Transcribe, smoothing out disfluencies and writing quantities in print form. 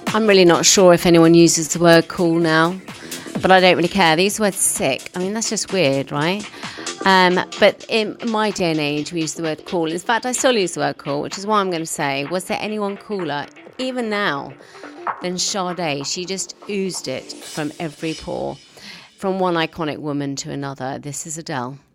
I'm really not sure if anyone uses the word cool now, but I don't really care. They use the word sick. I mean, that's just weird, right? But in my day and age, we use the word cool. In fact, I still use the word cool, which is why I'm going to say, was there anyone cooler, even now, than Sade? She just oozed it from every pore. From one iconic woman to another. This is Adele.